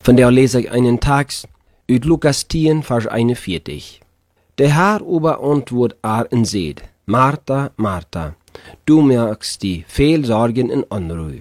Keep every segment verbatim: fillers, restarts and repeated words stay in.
Von der lese ich einen Text uit Lukas tien, Vers einundvierzig. Der Herr aber antwortet haar en seht, Martha, Martha, du merkst die veel Sorgen in Unruhe.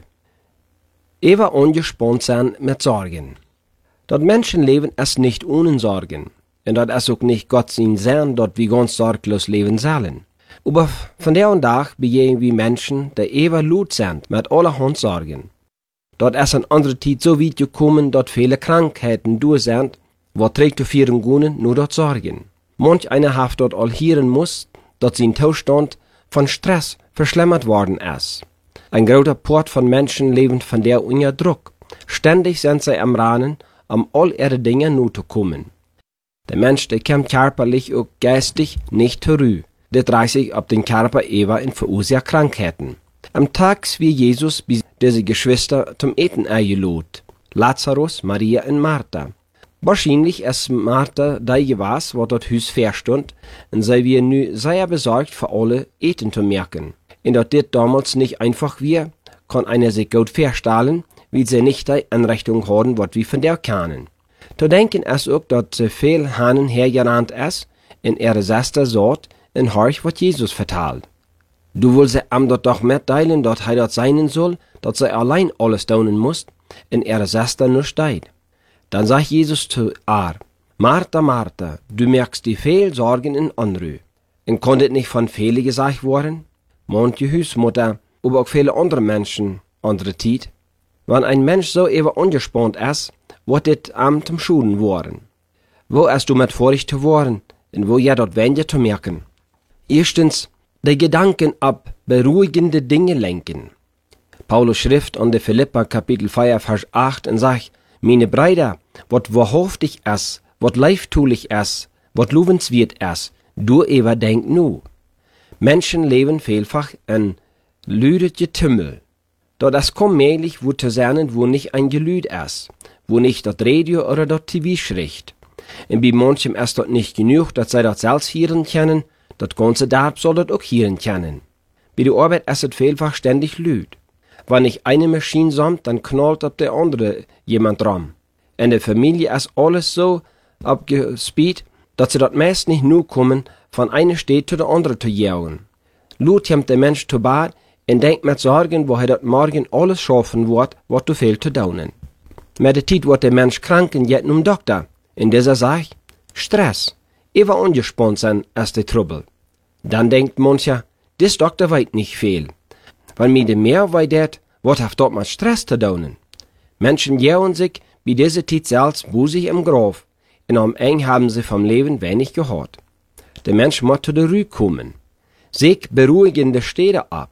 Eva angespannt sein mit Sorgen. Dat Menschenleben ist nicht ohne Sorgen. Und dat ist auch nicht Gott sein Sein, dat wir ganz sorglos leben sollen. Aber von der und Tag begegnen wir Menschen, die Eva lut sind, mit allerhand Sorgen. Dort ist in andere Zeit so weit gekommen, dass viele Krankheiten durch sind, wo trägt zu vieren Gunen nur dort Sorgen. Manch einer hat dort all hören muss, dass sein Zustand von Stress verschlimmert worden ist. Ein großer Part von Menschen leben von der unter Druck. Ständig sind sie am Ranen, um all ihre Dinge nur zu kommen. Der Mensch, der kommt körperlich und geistig nicht zur Ruhe. Der dreht sich auf den Körper Eva in verursacht Krankheiten. Am Tag wie Jesus bis diese Geschwister zum Eten eingeladen. Lazarus, Maria und Martha. Wahrscheinlich ist Martha die gewesen, wo dort Haus verstund, und sie wir nu sehr besorgt für alle Eten zu merken. Und dass das damals nicht einfach wir, kann einer sich gut verstellen, wie sie nicht die Anrichtung haben, was wir von der kennen. Zu denken ist auch, dass sie viel Hanen hergerannt ist, in ihre Schwester sagt, und horch, was Jesus vertelt. Du willst sie ihm dort doch mitteilen, dass er dort sein soll, dass sie allein alles tun muss, und ihre Schwester nur steht. Dann sagt Jesus zu ihr, Martha, Martha, du merkst die viel Sorgen in Unruhe. Und konnte nicht von vielen gesagt worden? Manche Hausmutter, aber auch viele andere Menschen, andere Zeit. Wenn ein Mensch so eben angespannt ist, wird es am zum Schuden worden. Wo ist du mit Vorsicht zu worden, und wo ja dort weniger zu merken? Erstens, die Gedanken ab beruhigende Dinge lenken. Paulus schrift an der Philippa Kapitel vier, Vers acht und sagt, meine Brüder, wat wahrhaftig ist, wat leiftulich ist, wat lobenswert ist, du ever denk nu. Menschen leben vielfach in lüdet Getümmel. Dort es kaum möglich, wo zu sein, wo nicht ein Gelüd ist, wo nicht das Radio oder das T V schricht. Und bei manchem ist dort nicht genug, dass sie das selbst hören können, das ganze Dorf soll das auch hören können. Bei der Arbeit ist es vielfach ständig lüd. Wenn ich eine Maschine sammelt, dann knallt auf der andere jemand ran. In der Familie ist alles so abgespielt, dass sie dort meist nicht nur kommen, von einer Stadt zu der anderen zu jagen. Lut kommt der Mensch zu Bad und denkt mit Sorgen, wo er dort morgen alles schaffen wird, was zu viel zu tun. Mit der Zeit wird der Mensch krank und geht zum Doktor. In dieser sagt, Stress, immer angespannt sein, ist der Trouble. Dann denkt mancher, das Doktor weiß nicht viel. Wenn mir de mehr weidet, wat hat dort mit Stress zu tun? Menschen jauen sich bei dieser Zeit selbst busig im Grab, und am Ende haben sie vom Leben wenig gehört. Der Mensch muss zu der Ruhe kommen. Sich beruhigende Städte ab.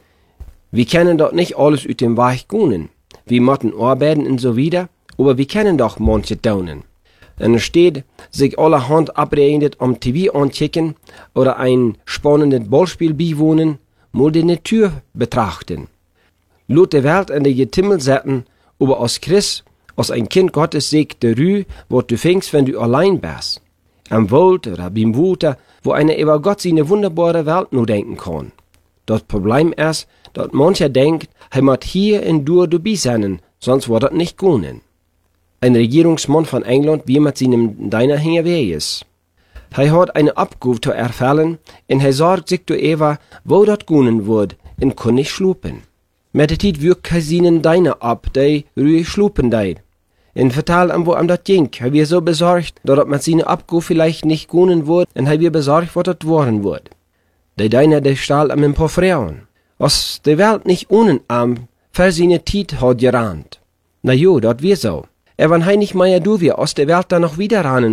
Wir können dort nicht alles aus dem Weg gehen. Wir müssen arbeiten und so wieder, aber wir können doch manche tun. Und steht sich allerhand abredet am T V ankicken oder ein spannendes Ballspiel beiwohnen, mal die Natur betrachten. Lot der Welt in die Getimmel setzen, aber als Christ, als ein Kind Gottes sagt der Ruhe, wo du fängst, wenn du allein bist. Am Wald oder beim Wuter, wo einer über Gott seine wunderbare Welt nur denken kann. Das Problem ist, dass mancher denkt, er muss hier in Dur dabei sein, sonst wird das nicht gehen. Ein Regierungsmann von England, wie mit seinem Deiner hinterher ist. Er hat eine Abgabe zu erfüllen, und er sorgt sich darüber, wo das gehen wird, und kann nicht schlupen. Mit der Zeit wirkt er seinen Deiner ab, die ruhig schlupen deit. Und vertelt ihm, wo ihm das ging. Er wird so besorgt, dass das mit seiner Abgabe vielleicht nicht gehen wird, und er wird besorgt, was das worden wird. Der Deiner, der stahl ihm ein paar Frauen. Was die Welt nicht ohne ihm für seine Zeit hat gerannt. Na jo, das wird so. Er wenn er nicht mehr du wir aus der Welt dann noch wieder rannen